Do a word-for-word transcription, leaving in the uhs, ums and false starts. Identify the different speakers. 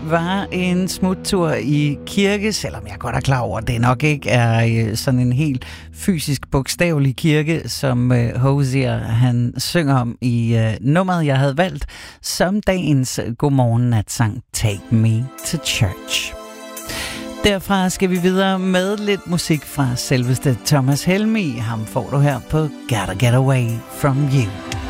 Speaker 1: var en smuttur i kirke, selvom jeg godt er klar over, at det nok ikke er sådan en helt fysisk bogstavelig kirke, som Hozier han synger om i uh, nummeret, jeg havde valgt som dagens godmorgen-natsang Take Me to Church. Derfra skal vi videre med lidt musik fra selveste Thomas Helmig. Ham får du her på Gotta Get Away From You.